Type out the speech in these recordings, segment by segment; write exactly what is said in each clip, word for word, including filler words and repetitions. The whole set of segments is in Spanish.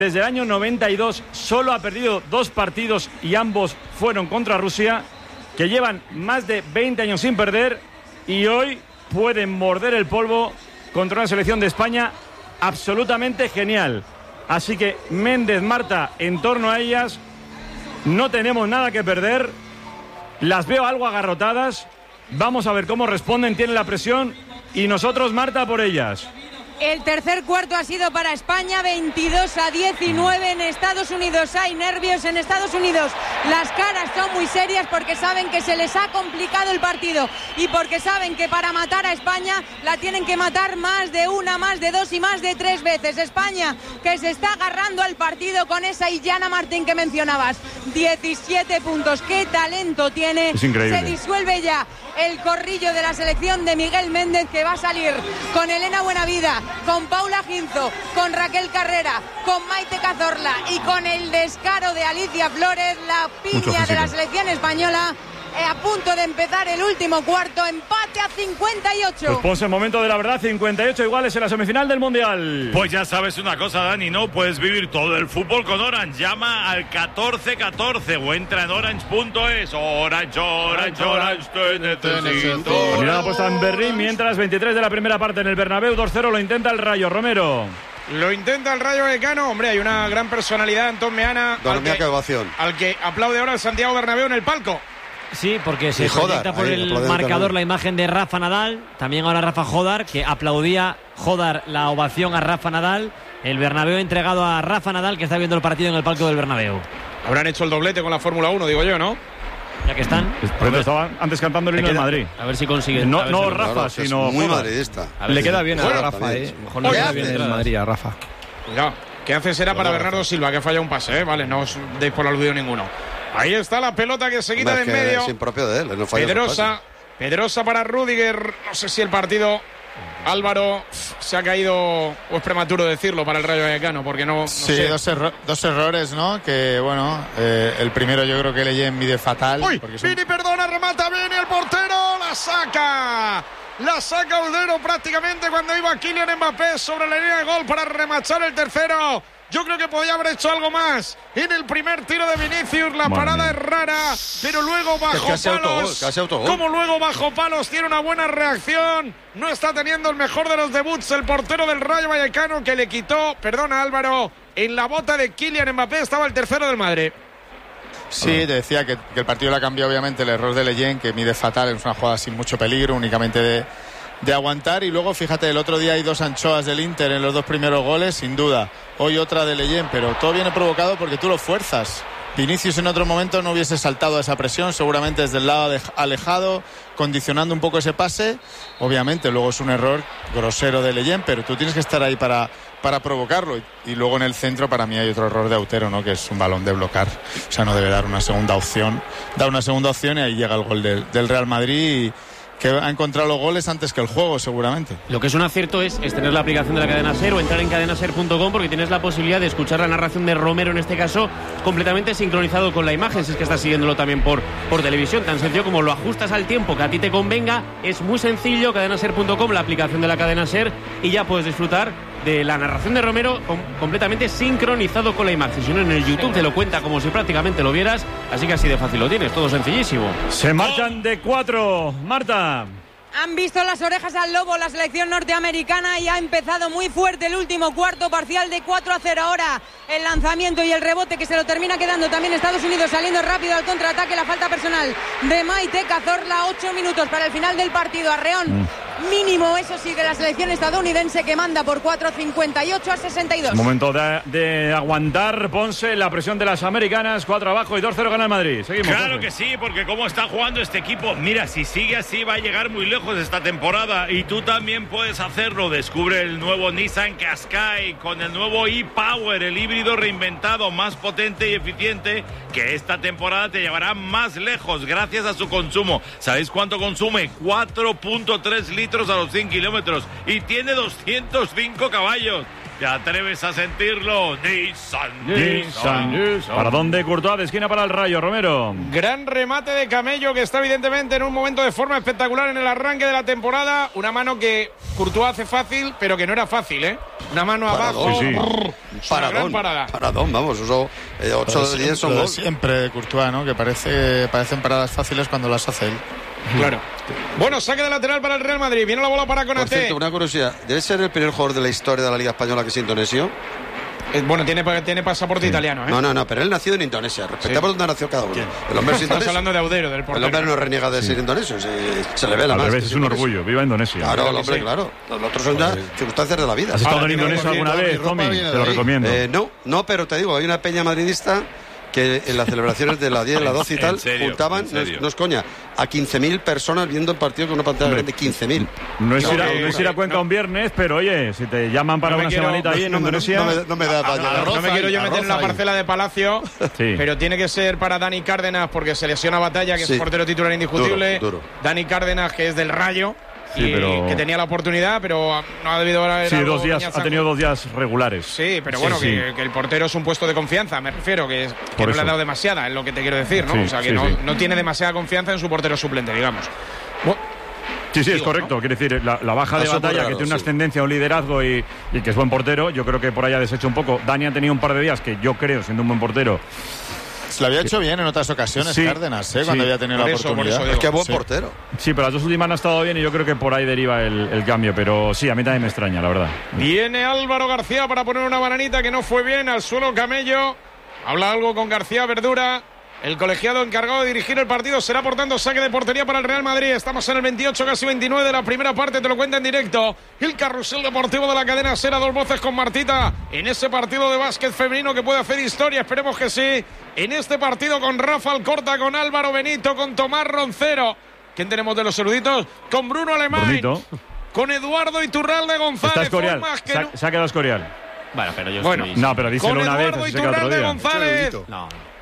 Desde el año noventa y dos solo ha perdido dos partidos y ambos fueron contra Rusia, que llevan más de veinte años sin perder y hoy pueden morder el polvo contra una selección de España absolutamente genial. Así que Méndez, Marta, en torno a ellas no tenemos nada que perder. Las veo algo agarrotadas. Vamos a ver cómo responden, tienen la presión y nosotros, Marta, por ellas. El tercer cuarto ha sido para España, veintidós a diecinueve en Estados Unidos. Hay nervios en Estados Unidos. Las caras son muy serias porque saben que se les ha complicado el partido y porque saben que para matar a España la tienen que matar más de una, más de dos y más de tres veces. España que se está agarrando al partido con esa Illana Martín que mencionabas. diecisiete puntos. ¡Qué talento tiene! Es increíble. Se disuelve ya el corrillo de la selección de Miguel Méndez, que va a salir con Elena Buenavida, con Paula Ginzo, con Raquel Carrera, con Maite Cazorla y con el descaro de Alicia Flores, la piña de la selección española. Eh, a punto de empezar el último cuarto, empate a cincuenta y ocho. Pues Ponce, momento de la verdad, cincuenta y ocho iguales en la semifinal del Mundial. Pues ya sabes una cosa, Dani, ¿no? Puedes vivir todo el fútbol con Orange. Llama al catorce catorce o entra en orange punto es. Orange, Orange, Orange, te necesito. Mirada puesta en Berlín, mientras veintitrés de la primera parte en el Bernabéu, dos cero lo intenta el Rayo. Romero. Lo intenta el Rayo Vallecano. Hombre, hay una gran personalidad, Antón Meana, al que, al que aplaude ahora el Santiago Bernabéu en el palco. Sí, porque se proyecta por el marcador la imagen de Rafa Nadal, también ahora Rafa Jodar, que aplaudía Jodar la ovación a Rafa Nadal. El Bernabéu entregado a Rafa Nadal, que está viendo el partido en el palco del Bernabéu. Habrán hecho el doblete con la Fórmula uno, digo yo, ¿no? Ya que están. Porque estaban antes cantando el himno de Madrid. A ver si consiguen. No, no si Rafa, claro, sino muy Jodar. madridista. Le queda bien a bueno, Rafa, eh. Mejor le le queda queda bien el Madrid a Rafa. Cuidado. ¿Qué hace será para Bernardo Silva, que ha fallado un pase, eh? Vale, no os deis por aludido ninguno. Ahí está la pelota que se quita de en medio. Es impropio de él, él no falla. Pedrosa, Pedrosa para Rüdiger. No sé si el partido, Álvaro, se ha caído, o es prematuro decirlo para el Rayo Vallecano, porque no, no sí, sé. dos, erro dos errores, ¿no? Que, bueno, eh, el primero yo creo que Leyen mide fatal. ¡Uy! Porque son... Vini, perdona, remata bien y el portero la saca. La saca Udero prácticamente cuando iba Kylian Mbappé sobre la línea de gol para remachar el tercero. Yo creo que podía haber hecho algo más en el primer tiro de Vinicius. La Madre parada mía. es rara, pero luego bajo casi palos. autogol, casi autogol. Como luego bajo palos tiene una buena reacción. No está teniendo el mejor de los debuts el portero del Rayo Vallecano, que le quitó, perdona Álvaro, en la bota de Kylian Mbappé estaba el tercero del Madrid. Sí, te decía que, que el partido le ha cambiado obviamente el error de Leyen, que mide fatal, es una jugada sin mucho peligro, únicamente de, de aguantar. Y luego, fíjate, el otro día hay dos anchoas del Inter en los dos primeros goles, sin duda. Hoy otra de Leyen, pero todo viene provocado porque tú lo fuerzas. Vinicius en otro momento no hubiese saltado a esa presión, seguramente desde el lado de, alejado, condicionando un poco ese pase. Obviamente luego es un error grosero de Leyen, pero tú tienes que estar ahí para, para provocarlo. Y, y luego en el centro para mí hay otro error de Autero, ¿no? Que es un balón de blocar. O sea, no debe dar una segunda opción. Da una segunda opción y ahí llega el gol del, del Real Madrid, y que ha encontrado los goles antes que el juego, seguramente. Lo que es un acierto es, es tener la aplicación de la cadena SER o entrar en cadena ser punto com, porque tienes la posibilidad de escuchar la narración de Romero, en este caso, completamente sincronizado con la imagen, si es que estás siguiéndolo también por, por televisión. Tan sencillo como lo ajustas al tiempo que a ti te convenga. Es muy sencillo, cadena ser punto com, la aplicación de la cadena SER, y ya puedes disfrutar de la narración de Romero com completamente sincronizado con la imagen. Si no, en el YouTube te lo cuenta como si prácticamente lo vieras, así que así de fácil lo tienes, todo sencillísimo. Se marchan de cuatro, Marta. Han visto las orejas al lobo la selección norteamericana y ha empezado muy fuerte el último cuarto, parcial de cuatro a cero. Ahora el lanzamiento y el rebote que se lo termina quedando también Estados Unidos, saliendo rápido al contraataque. La falta personal de Maite Cazorla, ocho minutos para el final del partido. Arreón mm. mínimo, eso sí, de la selección estadounidense, que manda por cuatro, cincuenta y ocho a sesenta y dos. Momento de, de aguantar, Ponce, la presión de las americanas. Cuatro abajo y dos cero gana el Madrid. Seguimos. Claro Ponce. que sí, porque cómo está jugando este equipo. Mira, si sigue así va a llegar muy lejos esta temporada, y tú también puedes hacerlo. Descubre el nuevo Nissan Qashqai con el nuevo e-Power, el híbrido reinventado, más potente y eficiente, que esta temporada te llevará más lejos gracias a su consumo. ¿Sabéis cuánto consume? cuatro punto tres litros a los cien kilómetros y tiene doscientos cinco caballos. ¿Te atreves a sentirlo? Nissan, Nissan. Nissan. ¿Para dónde Courtois? De esquina para el Rayo, Romero. Gran remate de Camello, que está evidentemente en un momento de forma espectacular en el arranque de la temporada. Una mano que Courtois hace fácil, pero que no era fácil, ¿eh? Una mano Paradón. abajo. Sí, sí. Brrr, Paradón, parada. paradón, vamos, eso eh, ocho de diez son Lo de gol. siempre de Courtois, ¿no? Que parece, parecen paradas fáciles cuando las hace él. Claro. Bueno, saque de lateral para el Real Madrid. Viene la bola para Por Konaté. cierto, una curiosidad, ¿debe ser el primer jugador de la historia de la Liga Española que es indonesio? Eh, bueno, tiene, tiene pasaporte italiano, ¿eh? No, no, no, pero él nació en Indonesia. Respetamos Sí. dónde nació cada uno. El hombre es Estamos indonesio. hablando de Audero, del El portero. hombre no reniega de ser indonesio, se, se le ve la Al más. revés, que es un indonesio. orgullo. Viva Indonesia. Claro, el que hombre, sí. claro. Los otros son ya circunstancias de la vida. ¿Has estado Ahora en tiene Indonesia que alguna mi vez, ropa Tommy? viene Te de lo ahí. recomiendo. Eh, no, no, pero te digo, hay una peña madridista que en las celebraciones de la diez, la doce y ¿En tal, serio? juntaban, ¿En serio? no, no es coña, a quince mil personas viendo el partido con una pantalla Hombre. grande, quince mil. No es, No, ir a, que- no es ir a Cuenca no. un viernes, pero oye, si te llaman para No me una quiero- semanita ahí en no, me- Indonesia. no me, no me da para No, no me quiero yo meter en la parcela parcela de Palacio, Sí. pero tiene que ser para Dani Cárdenas porque se lesiona Batalla, que Sí. es portero titular indiscutible. Duro, duro. Dani Cárdenas, que es del Rayo, Sí, y pero- que tenía la oportunidad, pero no ha debido haber Sí, algo dos días, Peña ha tenido dos días regulares. Sí, pero Sí, bueno, sí. Que, que el portero es un puesto de confianza, me refiero, que, es- que Por no le ha eso. dado demasiada, es lo que te quiero decir, ¿no? Sí, o sea, que sí, no, sí. no tiene demasiada confianza en su portero suplente, digamos. Bu- Sí, sí, es Digo, correcto. Quiere decir, la, la baja de Eso es muy Batalla, raro, que tiene una sí. ascendencia, un liderazgo y, y que es buen portero, yo creo que por ahí ha deshecho un poco. Dani ha tenido un par de días que yo creo, siendo un buen portero, Se lo había hecho bien en otras ocasiones, Sí. Cárdenas, ¿eh? Sí. Cuando había tenido Por la eso, por oportunidad. eso Es digo. que es buen Sí. portero. sí, pero las dos últimas no ha estado bien y yo creo que por ahí deriva el, el cambio. Pero sí, a mí también me extraña, la verdad. Viene Álvaro García para poner una bananita que no fue bien al suelo Camello. Habla algo con García Verdura. El colegiado encargado de dirigir el partido será, por tanto, saque de portería para el Real Madrid. Estamos en el veintiocho, casi veintinueve de la primera parte. Te lo cuenta en directo el carrusel deportivo de la cadena SER, a dos voces con Martita en ese partido de básquet femenino que puede hacer historia. Esperemos que sí. En este partido con Rafa Alcorta, con Álvaro Benito, con Tomás Roncero. ¿Quién tenemos de los eruditos? Con Bruno Alemán. Brunito. Con Eduardo Iturralde Está González. Escorial. Formas que Se, no- ha- se ha quedado Escorial. Bueno, pero yo Bueno, estoy... No, pero díselo Con una vez, Eduardo así se queda otro Iturralde día. González. No.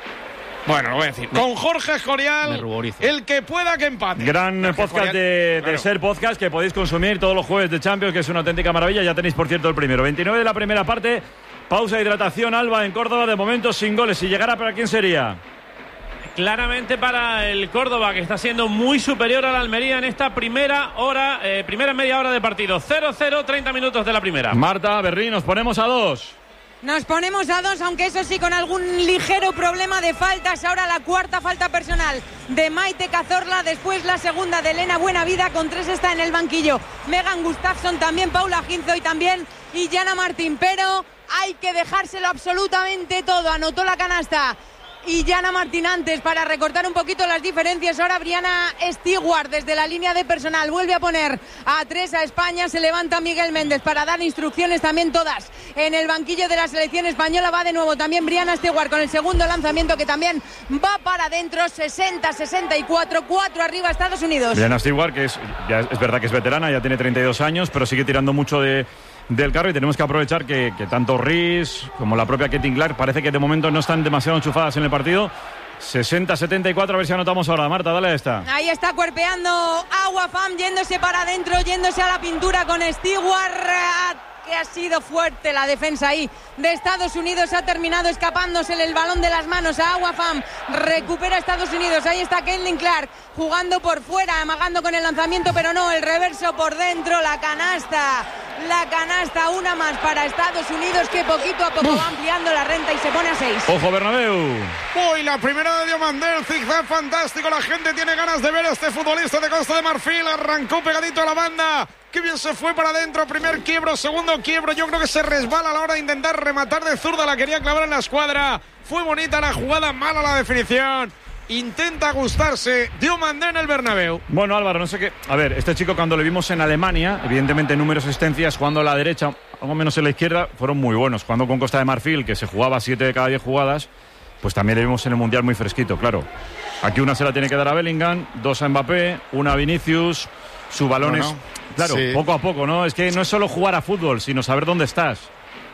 Bueno, lo voy a decir. Con Jorge me Escorial, ruborizo. el que pueda que empate. Gran Jorge podcast Escorial, de, de claro. Ser Podcast que podéis consumir todos los jueves de Champions, que es una auténtica maravilla. Ya tenéis, por cierto, el primero. veintinueve de la primera parte. Pausa de hidratación, Alba, en Córdoba. De momento sin goles. Si llegara, ¿para quién sería? Claramente para el Córdoba, que está siendo muy superior a la Almería en esta primera hora, eh, primera media hora de partido. cero cero, treinta minutos de la primera. Marta, Berrín, nos ponemos a dos. Nos ponemos a dos, aunque eso sí, con algún ligero problema de faltas. Ahora la cuarta falta personal de Maite Cazorla, después la segunda de Elena Buenavida, con tres está en el banquillo Megan Gustafsson, también Paula Ginzo y también Illana Martín. Pero hay que dejárselo absolutamente todo. Anotó la canasta y Yana Martín antes para recortar un poquito las diferencias. Ahora Briana Stewart desde la línea de personal vuelve a poner a tres a España. Se levanta Miguel Méndez para dar instrucciones también, todas en el banquillo de la selección española. Va de nuevo también Briana Stewart con el segundo lanzamiento, que también va para adentro. Sesenta sesenta y cuatro, cuatro arriba Estados Unidos. Diana Stewart, que es, ya es verdad que es veterana, ya tiene treinta y dos años, pero sigue tirando mucho de, del carro y tenemos que aprovechar que, que tanto Rhys como la propia Ketin Clark parece que de momento no están demasiado enchufadas en el partido. sesenta setenta y cuatro, a ver si anotamos ahora. Marta, dale a esta. Ahí está cuerpeando Agua Fam, yéndose para adentro, yéndose a la pintura con Stewart, que ha sido fuerte la defensa ahí de Estados Unidos. Ha terminado escapándose el balón de las manos a Agua Fam. Recupera Estados Unidos. Ahí está Caitlin Clark jugando por fuera, amagando con el lanzamiento, pero no, el reverso por dentro, la canasta. La canasta, una más para Estados Unidos, que poquito a poco va ampliando la renta y se pone a seis. Ojo, Bernabéu. Uy, la primera de Diomandel, zigzag fantástico. La gente tiene ganas de ver a este futbolista de Costa de Marfil. Arrancó pegadito a la banda. Qué bien se fue para adentro. Primer quiebro, segundo quiebro. Yo creo que se resbala a la hora de intentar rematar de zurda. La quería clavar en la escuadra. Fue bonita la jugada, mala la definición. Intenta gustarse Diomandé en el Bernabéu. Bueno, Álvaro, no sé qué. A ver, este chico cuando lo vimos en Alemania, evidentemente números, asistencias, jugando a la derecha, algo menos en la izquierda, fueron muy buenos. Jugando con Costa de Marfil, que se jugaba siete de cada diez jugadas, pues también le vimos en el Mundial muy fresquito, claro. Aquí una se la tiene que dar a Bellingham, dos a Mbappé, una a Vinicius, su balón es... Bueno, Claro, sí. poco a poco, ¿no? Es que no es solo jugar a fútbol, sino saber dónde estás.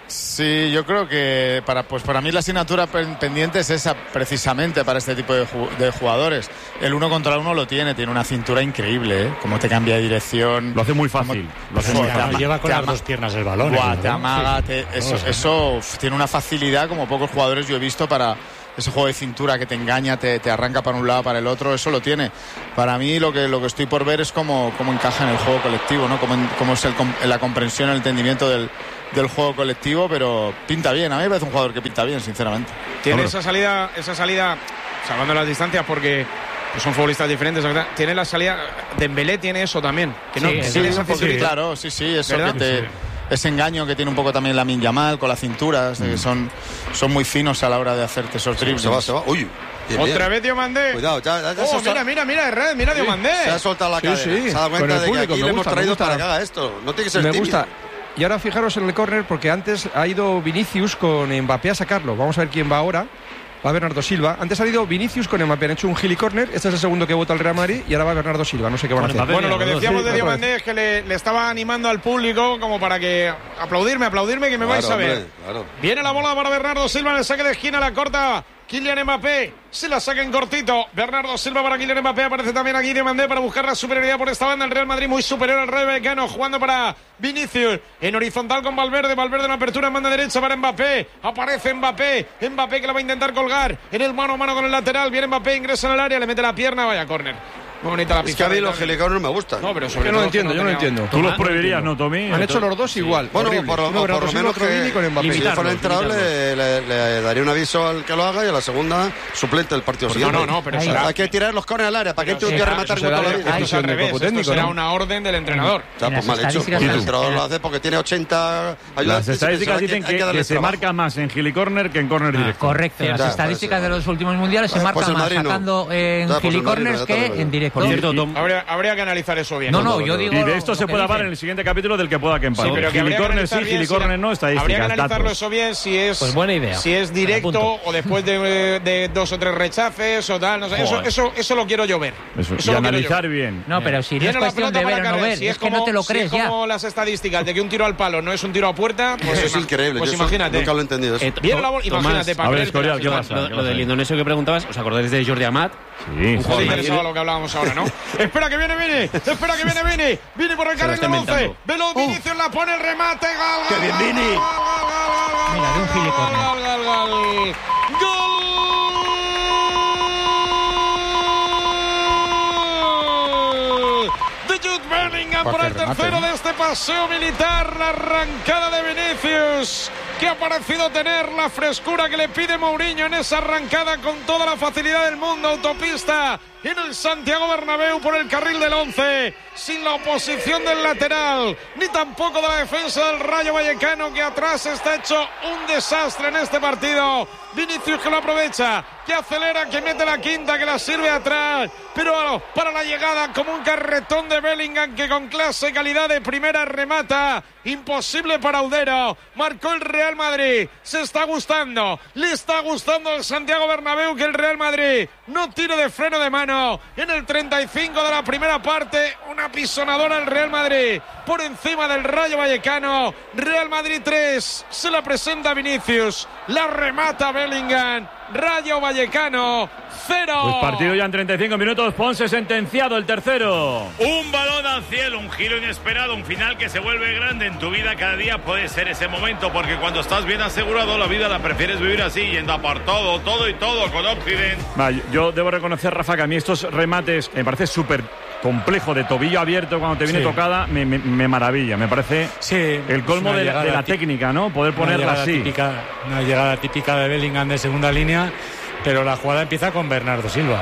Sí, yo creo que para pues para mí la asignatura pendiente es esa precisamente para este tipo de, ju- de jugadores. El uno contra uno lo tiene, tiene una cintura increíble, ¿eh? Cómo te cambia de dirección. Lo hace muy fácil. Lo hace muy Te fácil. ama- Lleva con te las ama- dos piernas el balón. Buah, ¿no? te amaga, Sí. te- eso, No, sí. eso uf, tiene una facilidad como pocos jugadores yo he visto para ese juego de cintura que te engaña, te, te arranca para un lado, para el otro, eso lo tiene. Para mí lo que lo que estoy por ver es cómo, cómo encaja en el juego colectivo, ¿no? Cómo, en- cómo es el, com- la comprensión, el entendimiento del, del juego colectivo, pero pinta bien. A mí me parece un jugador que pinta bien, sinceramente. Tiene esa salida, esa salida, salvando las distancias porque pues son futbolistas diferentes, ¿verdad? Tiene la salida, Dembélé tiene eso también, que no Sí, que sí, tiene esa Sí, cinturita. claro, sí, sí, eso ¿Verdad? que te, ese engaño que tiene un poco también Lamine Yamal con las cinturas, eh, son, son muy finos a la hora de hacerte esos dribles. Se va, se va. Uy, bien, bien. Otra vez Diomandé. Cuidado, ya, ya, ya Oh, se, mira, mira, mira, Red, mira Diomandé. se ha soltado la Sí, cadera. sí, Se ha dado con cuenta el de que público, aquí me le hemos gusta, me traído gusta. para que haga esto. No tiene que ser Me tímido. gusta. Y ahora fijaros en el córner porque antes ha ido Vinicius con Mbappé a sacarlo. Vamos a ver quién va ahora. Va Bernardo Silva. Antes ha ido Vinicius con Mbappé. Han hecho un gili córner. Este es el segundo que vota el Real Madrid y ahora va Bernardo Silva. No sé qué van a hacer. Bueno, lo que decíamos de Sí, Diomandé es que le, le estaba animando al público como para que aplaudirme, aplaudirme que me Claro, vais a ver. hombre, claro. Viene la bola para Bernardo Silva en el saque de esquina, la corta Kylian Mbappé. Se la saca en cortito. Bernardo Silva para Kylian Mbappé. Aparece también aquí Diomandé para buscar la superioridad por esta banda. El Real Madrid muy superior al Rayo Vallecano. Jugando para Vinicius. En horizontal con Valverde. Valverde en apertura en banda derecha para Mbappé. Aparece Mbappé. Mbappé que la va a intentar colgar. En el mano a mano con el lateral. Viene Mbappé, ingresa en el área. Le mete la pierna. Vaya córner. Muy bonita la Es que a pizarra. mí los gilicorners no me gustan. No, pero sobre Yo no todo lo entiendo, que yo no lo tenía- entiendo. Tú los prohibirías, ¿no, Tommy? Han hecho los dos igual. Bueno, horrible. por, lo- Uno por Bernardo lo Silva, menos otro Vini que con Mbappé. si fuera Limitarlo, entrable le, le- le daría un aviso al que lo haga y a la segunda suplente el partido No, siguiente. no, no, pero O sea, será- hay que tirar los corners al área. ¿Para qué Pero te un tío será- rematar eso con toda la será- vida? Ay, Esto es al del revés. cuerpo Esto técnico, será ¿no? una orden del entrenador. Ya, pues Las mal hecho. estadísticas El son- entrenador lo hace porque tiene ochenta ayudantes. Las y estadísticas pensaba dicen hay que, darle que se trabajo. marca más en gilicórner que en córner directo. Correcto, las Ya, estadísticas puede de ser. los últimos mundiales se Pues marcan el más Madrid no. sacando en Ya, pues el gilicorners Madrid no, ya que te lo digo. en directo. Por cierto, Tom, Habría, habría que analizar eso bien. No, no, yo digo. Y de lo- esto lo se que puede hablar dicen. en el siguiente capítulo del que pueda que empate. Sí, pero que habría que Gilicórner sí, analizar bien gilicórner si- no, estadísticas, Habría que analizarlo datos. eso bien si es, Pues buena idea. si es directo Apunto. o después de, de dos o tres rechaces o tal. No sé, eso, Joder. eso, eso lo quiero yo ver. Eso, Eso y lo quiero analizar yo. bien. No, pero si no es Viene la cuestión pelota de para ver o no Carrera. ver, Si es que como, no te lo si crees es ya. como las estadísticas de que un tiro al palo no es un tiro a puerta, pues, Eso es increíble. Pues yo eso imagínate. nunca lo he entendido. Eso. Eh, Viene la bola, Tomás, imagínate. para a ver, creerte Escorial, la ¿qué final. pasa? Lo, ¿Qué lo pasa del ahí? indonesio que preguntabas, ¿os acordáis de Jordi Amat? Sí, Un Me jugador interesaba lo que hablábamos ahora, ¿no? Espera que viene Vini, espera que viene Vini, Vini por el Se lo carril está del once, inventando. Veloz Vinicius la pone el remate, gol, ¡Qué bien, Vini! Mira, de un gilicórner. Gol, gol, gol, gol de Jude Bellingham Pa' por que el remate, tercero ¿no? de este paseo militar, la arrancada de Vinicius, que ha parecido tener la frescura que le pide Mourinho en esa arrancada con toda la facilidad del mundo, autopista en el Santiago Bernabéu por el carril del once, sin la oposición del lateral, ni tampoco de la defensa del Rayo Vallecano, que atrás está hecho un desastre en este partido. Vinicius que lo aprovecha, que acelera, que mete la quinta, que la sirve atrás, pero para la llegada como un carretón de Bellingham que con clase y calidad de primera remata. Imposible para Audero, marcó el Real Madrid, se está gustando, le está gustando el Santiago Bernabéu que el Real Madrid no tire de freno de mano en el treinta y cinco de la primera parte, una pisonadora el Real Madrid por encima del Rayo Vallecano. Real Madrid tres, se la presenta Vinicius, la remata Bellingham. Rayo Vallecano cero. Pues partido ya en treinta y cinco minutos. Ponce sentenciado el tercero. Un balón al cielo, un giro inesperado, un final que se vuelve grande en tu vida. Cada día puede ser ese momento, porque cuando estás bien asegurado la vida la prefieres vivir así, yendo a por todo, todo y todo con Occident. Va, yo- yo debo reconocer, Rafa, que a mí estos remates me parece súper complejo, de tobillo abierto cuando te viene Sí. tocada, me, me- me maravilla. Me parece Sí, el colmo es una de, la- de llegada la ti- técnica, ¿no? Poder Una ponerla llegada así. típica, una llegada típica de Bellingham de segunda línea, pero la jugada empieza con Bernardo Silva.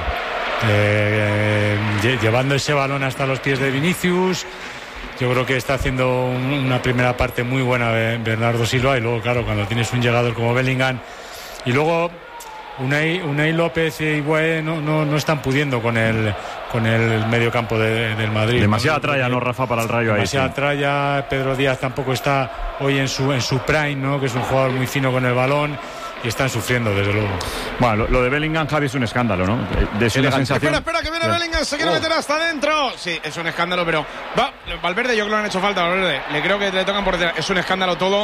Eh, lle- llevando ese balón hasta los pies de Vinicius. Yo creo que está haciendo un- una primera parte muy buena de Bernardo Silva, y luego, claro, cuando tienes un llegador como Bellingham y luego Unai, Unai López y Higuaín no, no, no están pudiendo con el con el medio campo de- del Madrid. Demasiada ¿no? tralla, ¿no, Rafa, para el Rayo ahí? Demasiada sí. tralla. Pedro Díaz tampoco está hoy en su en su prime, ¿no? Que es un jugador muy fino con el balón, y están sufriendo, desde luego. Bueno, lo, lo de Bellingham, Javi, es un escándalo, ¿no? De, de una sensación. Espera, espera, que viene Sí. Bellingham, se quiere Oh. meter hasta adentro. Sí, es un escándalo, pero va, Valverde, yo creo que le han hecho falta a Valverde. Le creo que le tocan por detrás. Es un escándalo todo,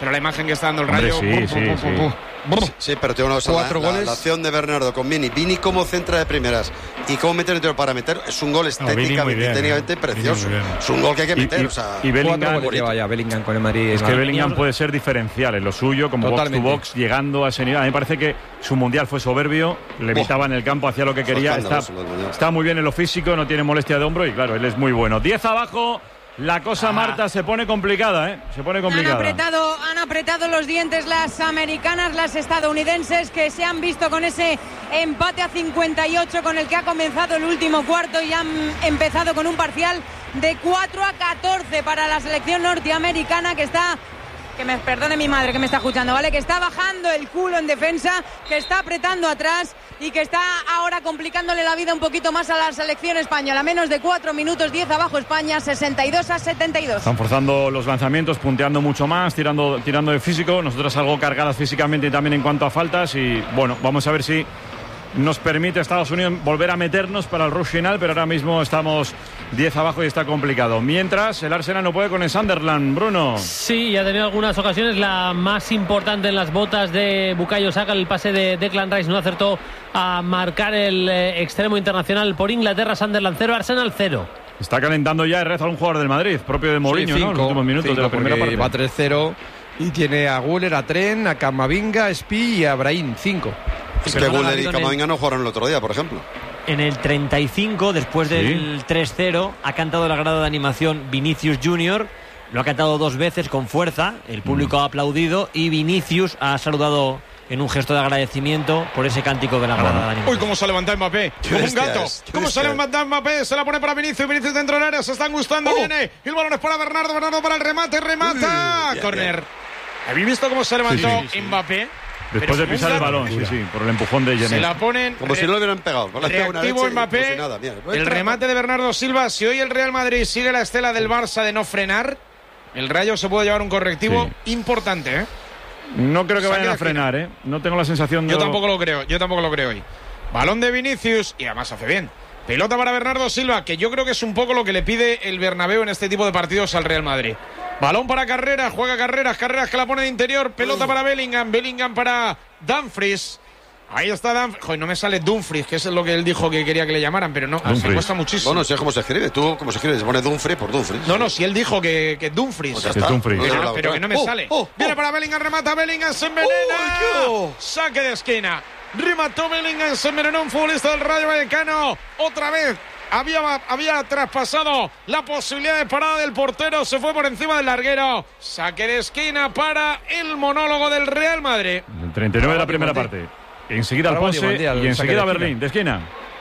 Pero la imagen que está dando el Hombre, Rayo... sí, brum, sí, brum, sí. brum, brum, brum. Sí, pero tengo una cosa, Cuatro la, la- goles. la acción de Bernardo con Vini. Vini como centra de primeras y cómo meter el tiro para meter. Es un gol No, Vini muy estéticamente bien, y técnicamente ¿eh? precioso. Vini muy bien. Es un gol que hay que Y- meter. y- o sea, y Bellingham- Cuatro goles bonito. lleva ya Bellingham con el Madrid. Es que Madrid. Bellingham puede ser diferencial en lo suyo, como box to Totalmente. box, llegando a ese nivel. A mí me parece que su mundial fue soberbio, le evitaba en el campo, hacía lo que quería. Está, escandaloso, los mundiales. está muy bien en lo físico, no tiene molestia de hombro y claro, él es muy bueno. diez abajo, la cosa, Marta, se pone complicada, ¿eh? Se pone Han complicada. apretado, han apretado los dientes las americanas, las estadounidenses, que se han visto con ese empate a cincuenta y ocho con el que ha comenzado el último cuarto y han empezado con un parcial de cuatro a catorce para la selección norteamericana, que está... Que me perdone mi madre que me está escuchando, ¿vale? Que está bajando el culo en defensa, que está apretando atrás y que está ahora complicándole la vida un poquito más a la selección española. Menos de cuatro minutos, diez abajo España, sesenta y dos a setenta y dos. Están forzando los lanzamientos, punteando mucho más, tirando, tirando de físico. Nosotros algo cargadas físicamente y también en cuanto a faltas. Y bueno, vamos a ver si nos permite Estados Unidos volver a meternos para el rush final, pero ahora mismo estamos diez abajo y está complicado. Mientras, el Arsenal no puede con el Sunderland, Bruno. Sí, ya ha tenido algunas ocasiones, la más importante en las botas de Bukayo Saka, el pase de Declan Rice no acertó a marcar el eh, extremo internacional por Inglaterra. Sunderland cero, Arsenal cero. Está calentando ya Herrera, un jugador del Madrid, propio de Mourinho, Sí, ¿no? En los últimos minutos cinco, de la primera porque parte. va tres cero y tiene a Guller, a Tren, a Camavinga, a Spi y a Brahim, cinco. es que Perdona, Guller y David, en el- Camavinga no jugaron el otro día, por ejemplo. En el treinta y cinco, después del tres cero, ha cantado la grada de animación Vinicius Junior. Lo ha cantado dos veces con fuerza. El público ha aplaudido y Vinicius ha saludado en un gesto de agradecimiento por ese cántico de la grada de animación. Uy, cómo se ha levantado Mbappé. Qué Como un bestia gato. es, qué Cómo se ha bestia es. levantado Mbappé. Se la pone para Vinicius. Vinicius dentro del área. Se están gustando. Oh. Viene. Y el balón es para Bernardo. Bernardo para el remate. Remata. Bien, Corner. ¿Habéis visto cómo se levantó Sí, sí, sí. Mbappé? Después de Pero pisar el un gato. balón, sí, sí, por el empujón de Se Genet. la ponen. Como si no lo hubieran pegado. Con la una Reactivo leche y Mbappé. como si nada, mira, pues el entra. remate de Bernardo Silva. Si hoy el Real Madrid sigue la estela del Barça de no frenar, el Rayo se puede llevar un correctivo importante, ¿eh? No creo que Saque vayan a de frenar, ¿eh? No tengo la sensación de... Yo tampoco lo creo, yo tampoco lo creo hoy. Balón de Vinicius y además hace bien. Pelota para Bernardo Silva, que yo creo que es un poco lo que le pide el Bernabéu en este tipo de partidos al Real Madrid. Balón para Carreras, juega Carreras, Carreras que la pone de interior, pelota para Bellingham, Bellingham para Dumfries. Ahí está Dumfries. Joder, no me sale Dumfries, que es lo que él dijo que quería que le llamaran, pero no, me Dumfries. cuesta muchísimo. Bueno, sé cómo se escribe. Tú, cómo se escribe. Se pone Dumfries por Dumfries. No, no, si él dijo que, que Dumfries. Pues ya Que está. Dumfries. No, Ah, no, la pero otra. que no me Oh, sale. oh, Viene oh. para Bellingham, remata Bellingham, se envenena. Oh, Saque de esquina. Remató Bellingham, se envenenó un futbolista del Rayo Vallecano. Otra vez había, había traspasado la posibilidad de parada del portero. Se fue por encima del larguero. Saque de esquina para el monólogo del Real Madrid. El treinta y nueve de la primera parte. Enseguida al Ahora va Ponce Diomandé al y saque enseguida de a esquina. Berlín, de esquina.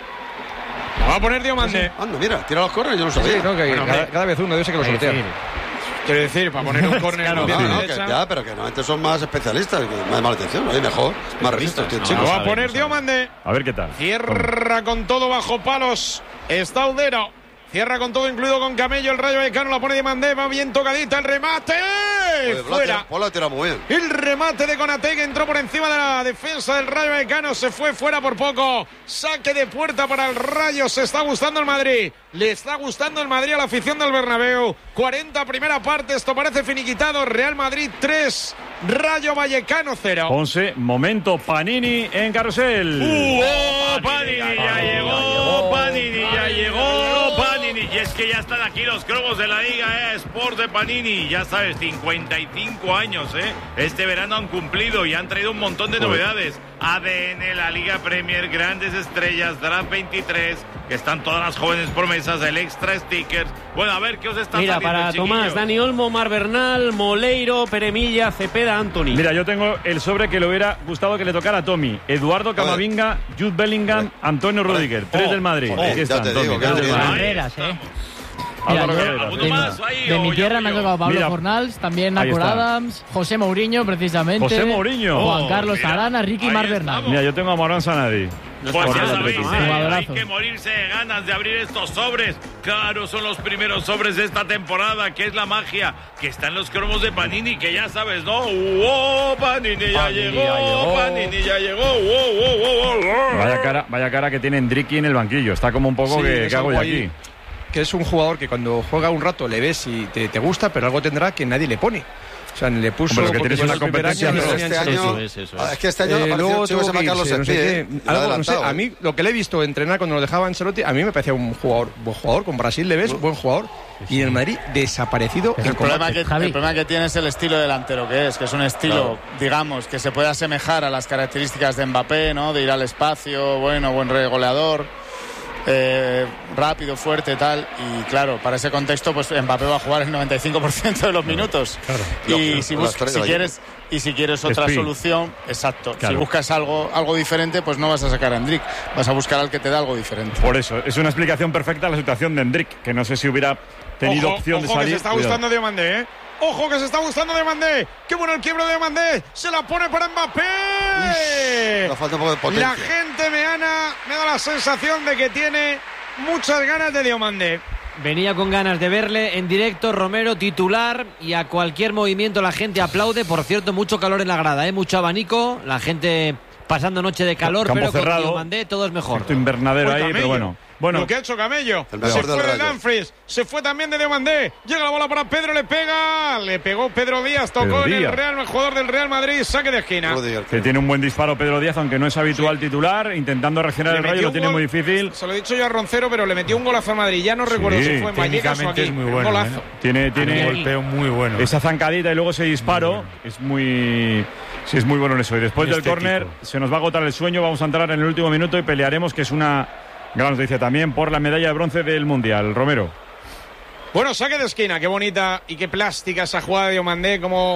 La va a poner Diomandé. Anda, mira, tira los corners, yo no Sí, sabía. no, que Bueno, cada, hombre. cada vez uno, debe ser que lo sortea. Quiero decir, para poner un córner Claro, con No, pierna no, que derecha. ya, pero que normalmente son más especialistas, que más mala atención, oye, mejor, más revistas, tío, La chicos. va a poner Diomandé. A ver qué tal. Cierra con todo bajo palos. Está Udero. Cierra con todo, incluido con Camello. El Rayo Vallecano la pone Diomandé. Va bien tocadita. El remate. Oye, pues la Fuera. tira- pues la tira muy bien. El remate de Konaté, que entró por encima de la defensa del Rayo Vallecano. Se fue fuera por poco. Saque de puerta para el Rayo. Se está gustando el Madrid. Le está gustando el Madrid a la afición del Bernabéu. cuarenta primera parte. Esto parece finiquitado. Real Madrid tres. Rayo Vallecano cero. Ponce, momento Panini en carrusel. ¡Oh, Panini ya llegó! ¡Panini ya llegó! ¡Panini! Y es que ya están aquí los cromos de la Liga eh, Sport de Panini. Ya sabes, cincuenta y cinco años, ¿eh? Este verano han cumplido y han traído un montón de novedades. A D N, la Liga Premier, grandes estrellas, Draft veintitrés, que están todas las jóvenes promesas, el extra stickers. Bueno, a ver qué os está Mira, saliendo, para chiquillos? Tomás, Dani Olmo, Mar Bernal, Moleiro, Peremilla, Cepeda, Anthony. Mira, yo tengo el sobre que le hubiera gustado que le tocara a Tommy. Eduardo Camavinga, Jude Bellingham, Antonio Rudiger. Tres Oh, del Madrid. joder, Aquí ya están, te Tommy, digo, tres que del bien. Madrid. Carreras, ¿eh? Álvaro Mira, yo- Carreras, ¿Alguno de, Tommy. más ahí de o mi ya tierra voy me ha yo? tocado Pablo Mira, Fornals, también ahí Nacor está. Adams, José Mourinho, precisamente. José Mourinho. Juan Oh, Carlos mira, Arana, Ricky ahí Mar estamos. Bernal. Mira, yo tengo a Morán Sanadi. Pues Por ya el sabéis, Atlético. eh, hay Jugadorazo. que morirse de ganas de abrir estos sobres. Claro, son los primeros sobres de esta temporada, que es la magia, que están los cromos de Panini, que ya sabes, ¿no? ¡Oh, Panini ya Panini llegó! ya llegó. ¡Panini ya llegó! ¡Oh, oh, oh, oh! Vaya cara, vaya cara que tiene Endricky en el banquillo. Está como un poco Sí, que, es ¿qué hago algo yo ahí aquí? Que es un jugador que cuando juega un rato le ves y te, te gusta, pero algo tendrá que nadie le pone. O sea, le puso... Hombre, lo que tienes una competencia... Año, pero este año, eso es, eso es. es que este año Eh, apareció luego el chico tuvo se llama que Carlos irse, no sé Espí, qué. ¿eh? Lo ha Algo, no sé, adelantado, a ¿eh? mí lo que le he visto entrenar cuando lo dejaba Ancelotti, a mí me parecía un jugador, buen jugador. Con Brasil le ves, buen jugador. Y en el Madrid, desaparecido. El en problema, combate. que, el problema que tiene es el estilo delantero que es, que es un estilo, Claro. digamos, que se puede asemejar a las características de Mbappé, ¿no? De ir al espacio, bueno, buen goleador, eh, rápido, fuerte, tal. Y claro, para ese contexto, pues Mbappé va a jugar el noventa y cinco por ciento de los minutos. Claro. Y Lo- si, lo bus- has traído si ahí. quieres y si quieres otra Espí. solución, exacto. Claro. Si buscas algo, algo diferente, pues no vas a sacar a Endrick, vas a buscar al que te da algo diferente. Por eso, es una explicación perfecta a la situación de Endrick, que no sé si hubiera tenido ojo, opción de ojo salir. que se está Cuidado. gustando Diomandé, ¿eh? Ojo que se está gustando Diomandé. Qué bueno el quiebro de Diomandé. Se la pone para Mbappé. Le falta un poco de potencia. La gente meana me da la sensación de que tiene muchas ganas de Diomandé. Venía con ganas de verle en directo, Romero titular, y a cualquier movimiento la gente aplaude. Por cierto, mucho calor en la grada, ¿eh? Mucho abanico, la gente pasando noche de calor, Campo pero cerrado. con Diomandé todo es mejor. Cierto invernadero Fue ahí, Camello. pero bueno. Bueno, Lo que ha hecho Camello. El Se mejor fue del de Rayo. Dumfries. Se fue también de Diomandé. Llega la bola para Pedro, le pega. Le pegó Pedro Díaz. Tocó Pedro en el Díaz. Real, el jugador del Real Madrid. Saque de esquina. Rudiger. que tiene un buen disparo Pedro Díaz, aunque no es habitual titular, intentando reaccionar Le el Rayo, metió lo un tiene gol. muy difícil. Se lo he dicho yo a Roncero, pero le metió un golazo a Madrid. Ya no recuerdo Sí, si fue en Vallecas o técnicamente aquí. es muy Un bueno, golazo. ¿eh? Tiene, Un tiene golpeo muy bueno. esa zancadita y luego ese disparo. Es muy. Sí, es muy bueno en eso. Y después Muy del córner estético. se nos va a agotar el sueño. Vamos a entrar en el último minuto y pelearemos, que es una gran noticia también, por la medalla de bronce del Mundial. Romero. Bueno, saque de esquina. Qué bonita y qué plástica esa jugada de Diomandé. Cómo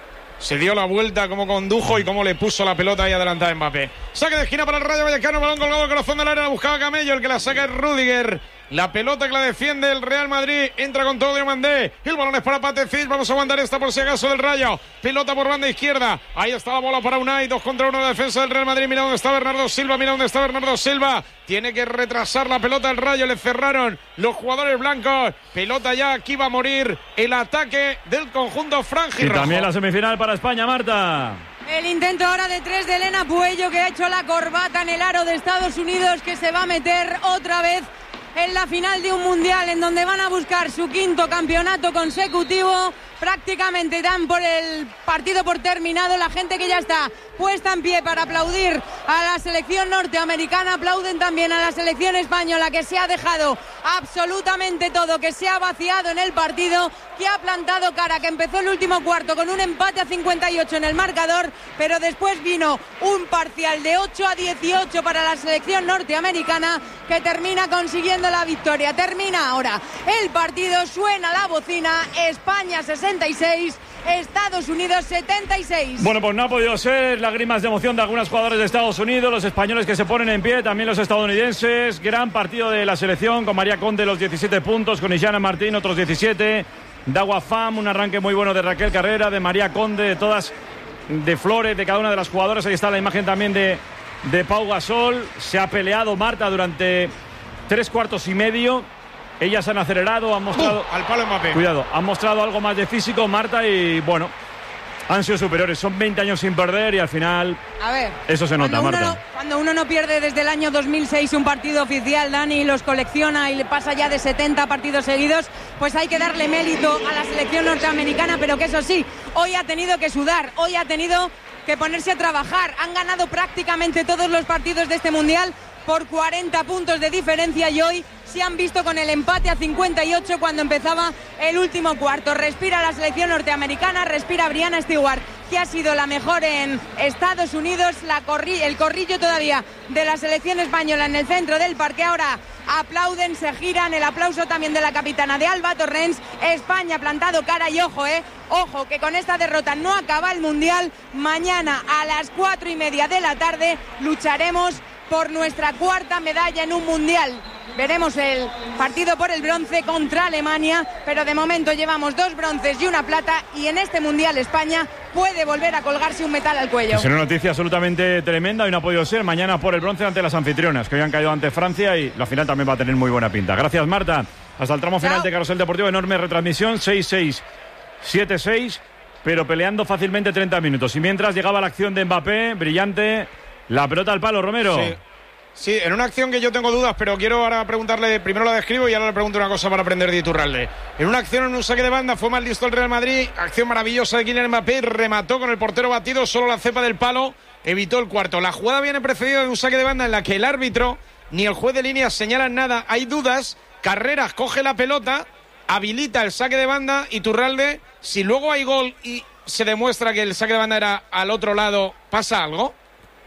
se dio la vuelta, cómo condujo y cómo le puso la pelota ahí adelantada a Mbappé. Saque de esquina para el Rayo Vallecano. Balón colgado al corazón del área. La buscaba Camello. El que la saca es Rudiger. La pelota que la defiende el Real Madrid. Entra con todo Diomandé. El balón es para Patecic. Vamos a aguantar esta por si acaso del Rayo. Pelota por banda izquierda. Ahí está la bola para Unai. Dos contra uno de defensa del Real Madrid. Mira dónde está Bernardo Silva. Mira dónde está Bernardo Silva. Tiene que retrasar la pelota el Rayo. Le cerraron los jugadores blancos. Pelota ya. Aquí va a morir el ataque del conjunto Y franjirrojo. también la semifinal para España, Marta. El intento ahora de tres de Elena Puello, que ha hecho la corbata en el aro de Estados Unidos, que se va a meter otra vez en la final de un mundial en donde van a buscar su quinto campeonato consecutivo. Prácticamente dan por el partido por terminado. La gente que ya está puesta en pie para aplaudir a la selección norteamericana, aplauden también a la selección española, que se ha dejado absolutamente todo, que se ha vaciado en el partido, que ha plantado cara, que empezó el último cuarto con un empate a cincuenta y ocho en el marcador, pero después vino un parcial de ocho a dieciocho para la selección norteamericana, que termina consiguiendo la victoria. Termina ahora el partido, suena la bocina. España sesenta y seis, Estados Unidos setenta y seis. Bueno, pues no ha podido ser. Lágrimas de emoción de algunos jugadores de Estados Unidos, los españoles que se ponen en pie, también los estadounidenses. Gran partido de la selección, con María Conde los diecisiete puntos, con Illana Martín otros diecisiete, Dagua Fam, un arranque muy bueno de Raquel Carrera, de María Conde, de todas, de Flores, de cada una de las jugadoras. Ahí está la imagen también de, de Pau Gasol. Se ha peleado Marta durante tres cuartos y medio. Ellas han acelerado, han mostrado... Uh, al palo Mbappé. Cuidado, han mostrado algo más de físico, Marta, y bueno, han sido superiores. Son veinte años sin perder y al final A ver, eso se nota, cuando uno, Marta. no, cuando uno no pierde desde el año dos mil seis un partido oficial, Dani, los colecciona y le pasa ya de setenta partidos seguidos, pues hay que darle mérito a la selección norteamericana, pero que eso sí, hoy ha tenido que sudar, hoy ha tenido que ponerse a trabajar. Han ganado prácticamente todos los partidos de este Mundial por cuarenta puntos de diferencia y hoy se han visto con el empate a cincuenta y ocho cuando empezaba el último cuarto. Respira la selección norteamericana, respira Brianna Stewart, que ha sido la mejor en Estados Unidos. La corri- el corrillo todavía de la selección española en el centro del parque. Ahora aplauden, se giran. El aplauso también de la capitana de Alba Torrens. España plantado cara y ojo, eh, ojo, que con esta derrota no acaba el Mundial. Mañana a las cuatro y media de la tarde lucharemos por nuestra cuarta medalla en un Mundial. Veremos el partido por el bronce contra Alemania, pero de momento llevamos dos bronces y una plata, y en este Mundial España puede volver a colgarse un metal al cuello. Es una noticia absolutamente tremenda y no ha podido ser. Mañana por el bronce ante las anfitrionas, que hoy han caído ante Francia, y la final también va a tener muy buena pinta. Gracias, Marta. Hasta el tramo final Chao. de Carrusel Deportivo, enorme retransmisión, seis seis, siete seis, pero peleando fácilmente treinta minutos. Y mientras llegaba la acción de Mbappé, brillante, la pelota al palo, Romero. Sí. Sí, en una acción que yo tengo dudas, pero quiero ahora preguntarle, primero la describo y ahora le pregunto una cosa para aprender de Iturralde. En una acción, en un saque de banda, fue mal listo el Real Madrid, acción maravillosa de Kylian Mbappé, remató con el portero batido, solo la cepa del palo, evitó el cuarto. La jugada viene precedida de un saque de banda en la que el árbitro ni el juez de línea señalan nada, hay dudas, Carreras coge la pelota, habilita el saque de banda, Iturralde, si luego hay gol y se demuestra que el saque de banda era al otro lado, ¿pasa algo?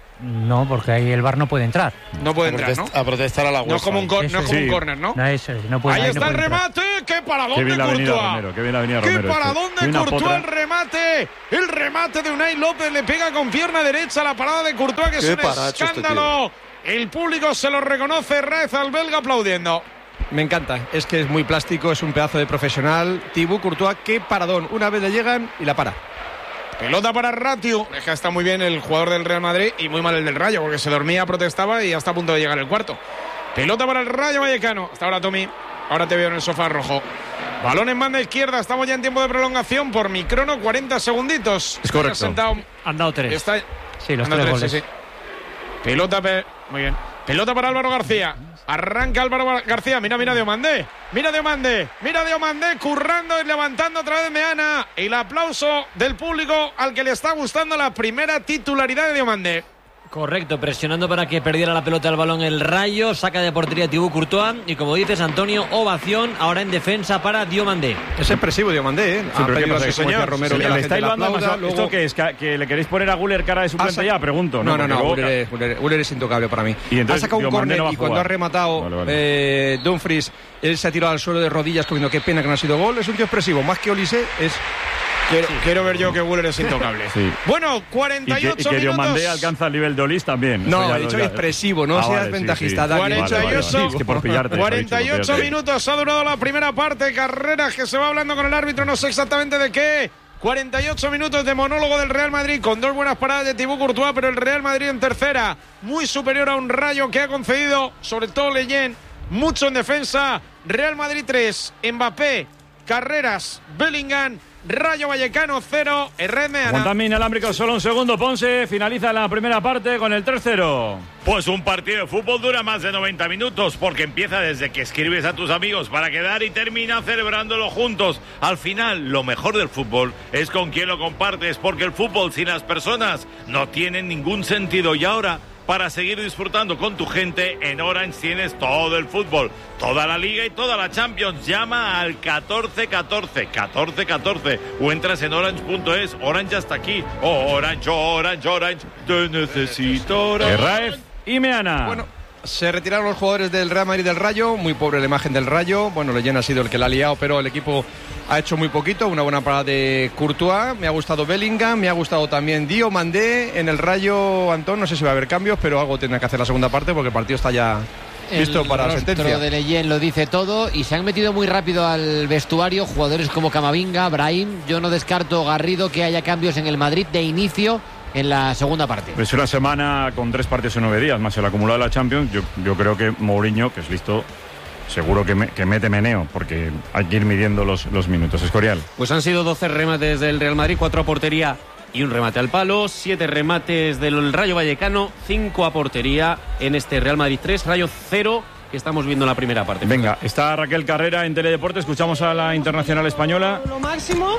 No, porque ahí el V A R no puede entrar. No puede entrar, ¿no? A protestar a la UEFA. No es como un, cor- no es como sí. un córner, ¿no? No, eso es, no puede, ahí, ahí está no el puede remate. ¡Qué paradón Qué de bien la avenida Courtois! Romero, qué bien la avenida ¡Qué Romero. paradón este. de Una Courtois! potra. El remate. El remate de Unai López le pega con pierna derecha la parada de Courtois, que es un escándalo. Este el público se lo reconoce. Raez al belga aplaudiendo. Me encanta, es que es muy plástico, es un pedazo de profesional. Thibaut Courtois, qué paradón. Una vez le llegan y la para. Pelota para Ratiu. Deja, está muy bien el jugador del Real Madrid y muy mal el del Rayo, porque se dormía, protestaba y ya está a punto de llegar el cuarto. Pelota para el Rayo Vallecano. Hasta ahora, Tommy. Ahora te veo en el sofá rojo. Balón en banda izquierda. Estamos ya en tiempo de prolongación. Por mi crono, cuarenta segunditos. Es correcto. Sentado... Han dado tres. Está... Sí, los tres, tres goles. sí, sí. Pelota, pe... muy bien. Pelota para Álvaro García. Arranca Álvaro García. Mira, mira Diomandé. Mira Diomandé. Mira Diomandé currando y levantando otra vez Meana. Y el aplauso del público al que le está gustando la primera titularidad de Diomandé. Correcto, presionando para que perdiera la pelota al balón el Rayo, saca de portería Thibaut Courtois y como dices Antonio, ovación ahora en defensa para Diomandé. Es expresivo Diomandé, ¿eh? Sí, pero ¿qué pasa? que como decía Romero, Sí, que la le gente está la hilando aplauda, más- luego- ¿Esto qué es? ¿Que, que le queréis poner a Guller cara de suplente Ha sa- ya? Pregunto. No, no, Porque no, luego- Guller es, Guller- Guller es intocable para mí. Y entonces, ha sacado un Diomandé córner no va a y cuando jugar. ha rematado Vale, vale. eh, Dumfries, él se ha tirado al suelo de rodillas comiendo qué pena que no ha sido gol. Es un tío expresivo, más que Olise es... Quiero, quiero ver yo que Guller es intocable. Sí. Bueno, Y cuarenta y que, y ocho que minutos. Diomandé alcanza el nivel de Olis también. No, Eso ya he lo- dicho ya- expresivo, no Ah, seas vale, sí, ventajista, sí. Dani. Vale, cuarenta y ocho, vale, vale. Es que por pillarte. por cuarenta y ocho pillarte. minutos ha durado la primera parte. Carreras que se va hablando con el árbitro, no sé exactamente de qué. cuarenta y ocho minutos de monólogo del Real Madrid con dos buenas paradas de Thibaut Courtois, pero el Real Madrid en tercera, muy superior a un Rayo que ha concedido, sobre todo Leyen, mucho en defensa. Real Madrid tres, Mbappé, Carreras, Bellingham, Rayo Vallecano cero, Herrera. Aguantadme inalámbrico solo un segundo, Ponce. Finaliza la primera parte con el tres cero. Pues un partido de fútbol dura más de noventa minutos porque empieza desde que escribes a tus amigos para quedar y termina celebrándolo juntos. Al final, lo mejor del fútbol es con quien lo compartes, porque el fútbol sin las personas no tiene ningún sentido. Y ahora, para seguir disfrutando con tu gente, en Orange tienes todo el fútbol, toda la Liga y toda la Champions. Llama al catorce catorce, catorce catorce o entras en orange punto es. Orange hasta aquí. Oh, Orange, Orange, Orange, te necesito Orange. Herraez y Meana. Bueno, se retiraron los jugadores del Real Madrid del Rayo, muy pobre la imagen del Rayo. Bueno, Leyen ha sido el que la ha liado, pero el equipo ha hecho muy poquito. Una buena parada de Courtois, me ha gustado Bellingham, me ha gustado también Diomandé. En el Rayo, Antón, no sé si va a haber cambios, pero algo tendrá que hacer la segunda parte porque el partido está ya listo El para la rostro sentencia. de Leyen lo dice todo y se han metido muy rápido al vestuario jugadores como Camavinga, Brahim. Yo no descarto, Garrido, que haya cambios en el Madrid de inicio en la segunda parte. Es una semana con tres partidos en nueve días, más el acumulado de la Champions. Yo, yo creo que Mourinho, que es listo, seguro que, me, que mete meneo, porque hay que ir midiendo los, los minutos. Escorial. Pues han sido doce remates del Real Madrid, cuatro a portería y un remate al palo, siete remates del Rayo Vallecano, cinco a portería en este Real Madrid tres, Rayo cero, que estamos viendo en la primera parte. Venga, está Raquel Carrera en Teledeporte, escuchamos a la internacional española. Lo máximo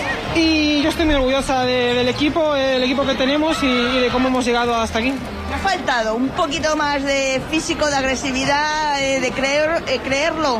y yo estoy muy orgullosa de- del equipo, el equipo que tenemos y, y de cómo hemos llegado hasta aquí. Me ha faltado un poquito más de físico, de agresividad, eh, de creer, eh, creerlo.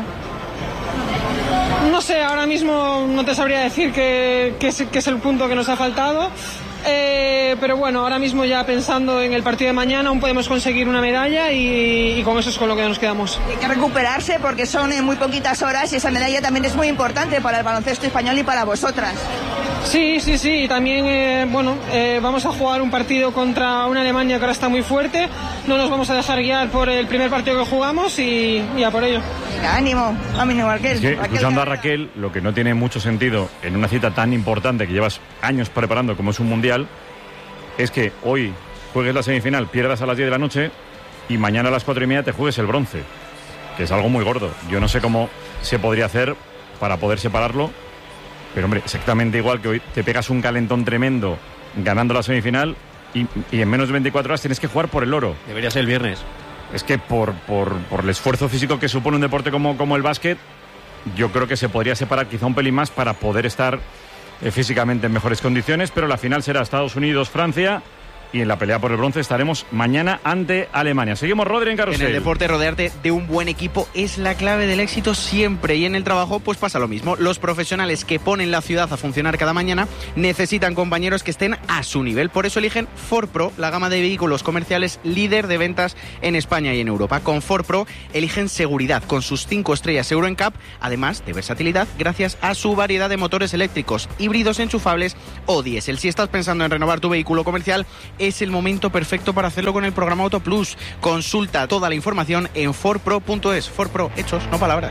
No sé, ahora mismo no te sabría decir qué qué es, qué es el punto que nos ha faltado. Eh, pero bueno, ahora mismo ya pensando en el partido de mañana aún podemos conseguir una medalla y, y con eso es con lo que nos quedamos. Hay que recuperarse porque son eh, muy poquitas horas y esa medalla también es muy importante para el baloncesto español y para vosotras. Sí, sí, sí, y también, eh, bueno, eh, vamos a jugar un partido contra una Alemania que ahora está muy fuerte, no nos vamos a dejar guiar por el primer partido que jugamos y, y a por ello. Ánimo, ánimo, Raquel. Es que, Raquel escuchando a Carrera. Raquel, lo que no tiene mucho sentido en una cita tan importante que llevas años preparando como es un mundial, es que hoy juegues la semifinal, pierdas a las diez de la noche y mañana a las cuatro y media te juegues el bronce, que es algo muy gordo. Yo no sé cómo se podría hacer para poder separarlo, pero hombre, exactamente igual que hoy te pegas un calentón tremendo ganando la semifinal y, y en menos de veinticuatro horas tienes que jugar por el oro. Debería ser el viernes. es que por, por, por el esfuerzo físico que supone un deporte como, como el básquet, yo creo que se podría separar quizá un pelín más para poder estar eh, físicamente en mejores condiciones, pero la final será Estados Unidos-Francia. Y en la pelea por el bronce estaremos mañana ante Alemania. Seguimos, Rodri, en Carrusel. En el deporte, rodearte de un buen equipo es la clave del éxito siempre. Y en el trabajo, pues pasa lo mismo. Los profesionales que ponen la ciudad a funcionar cada mañana necesitan compañeros que estén a su nivel. Por eso eligen Ford Pro, la gama de vehículos comerciales líder de ventas en España y en Europa. Con Ford Pro eligen seguridad con sus cinco estrellas Euro N C A P, además de versatilidad gracias a su variedad de motores eléctricos, híbridos enchufables o diésel. Si estás pensando en renovar tu vehículo comercial, es el momento perfecto para hacerlo con el programa Auto Plus. Consulta toda la información en ford pro punto es. Ford Pro, hechos, no palabras.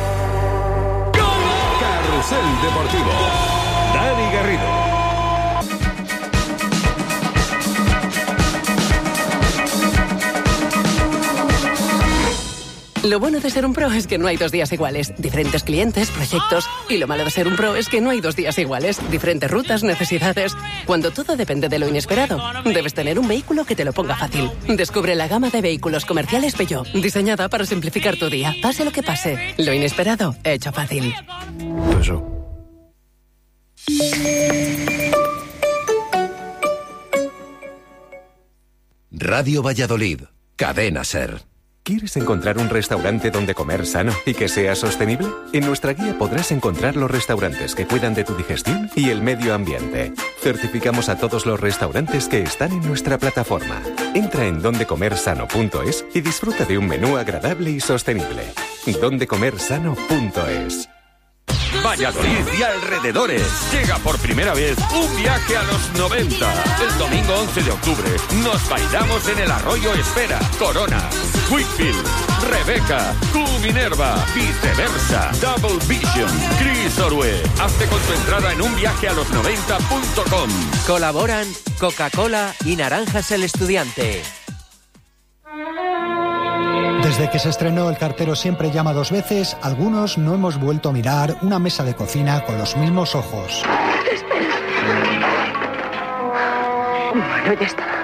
Carrusel Deportivo. Dani Garrido. Lo bueno de ser un pro es que no hay dos días iguales. Diferentes clientes, proyectos. Y lo malo de ser un pro es que no hay dos días iguales. Diferentes rutas, necesidades. Cuando todo depende de lo inesperado, debes tener un vehículo que te lo ponga fácil. Descubre la gama de vehículos comerciales Peugeot, diseñada para simplificar tu día. Pase lo que pase, lo inesperado, hecho fácil. Eso. Radio Valladolid, Cadena SER. ¿Quieres encontrar un restaurante donde comer sano y que sea sostenible? En nuestra guía podrás encontrar los restaurantes que cuidan de tu digestión y el medio ambiente. Certificamos a todos los restaurantes que están en nuestra plataforma. Entra en donde comer sano punto es y disfruta de un menú agradable y sostenible. donde comer sano punto es. Valladolid y alrededores. Llega por primera vez un viaje a los noventa. El domingo once de octubre nos bailamos en el Arroyo Espera, Corona, Wakefield, Rebeca, Q Minerva, Viceversa, Double Vision, Chris Orue. Hazte con tu entrada en un viaje a los noventa punto com. Colaboran Coca-Cola y Naranjas el Estudiante. Desde que se estrenó El cartero siempre llama dos veces, algunos no hemos vuelto a mirar una mesa de cocina con los mismos ojos. Espera. Bueno, ya está.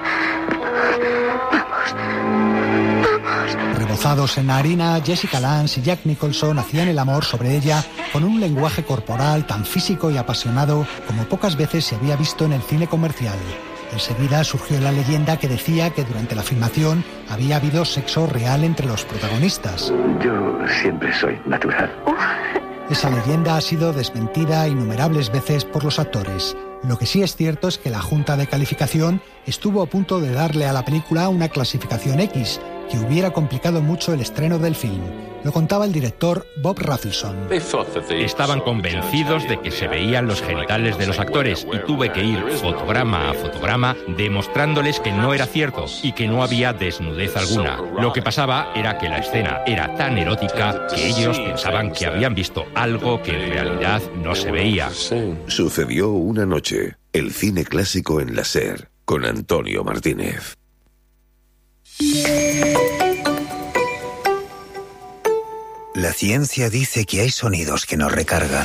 Vamos. Vamos. Rebozados en la harina, Jessica Lange y Jack Nicholson hacían el amor sobre ella con un lenguaje corporal tan físico y apasionado como pocas veces se había visto en el cine comercial. Enseguida surgió la leyenda que decía que durante la filmación había habido sexo real entre los protagonistas. Yo siempre soy natural. Esa leyenda ha sido desmentida innumerables veces por los actores. Lo que sí es cierto es que la Junta de Calificación estuvo a punto de darle a la película una clasificación X, que hubiera complicado mucho el estreno del film. Lo contaba el director Bob Rafelson. Estaban convencidos de que se veían los genitales de los actores y tuve que ir fotograma a fotograma demostrándoles que no era cierto y que no había desnudez alguna. Lo que pasaba era que la escena era tan erótica que ellos pensaban que habían visto algo que en realidad no se veía. Sucedió una noche, el cine clásico en la SER, con Antonio Martínez. La ciencia dice que hay sonidos que nos recargan.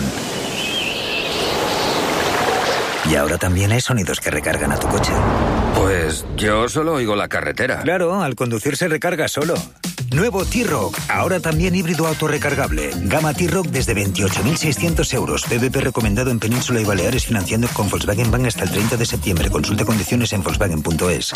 Y ahora también hay sonidos que recargan a tu coche. Pues yo solo oigo la carretera. Claro, al conducir se recarga solo. Nuevo T-Roc, ahora también híbrido autorrecargable. Gama T-Roc desde veintiocho mil seiscientos euros. P V P recomendado en Península y Baleares, financiando con Volkswagen Bank hasta el treinta de septiembre. Consulta condiciones en volkswagen punto es.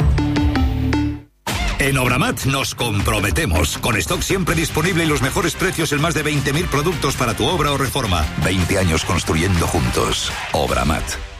En Obramat nos comprometemos. Con stock siempre disponible y los mejores precios en más de veinte mil productos para tu obra o reforma. veinte años construyendo juntos. Obramat.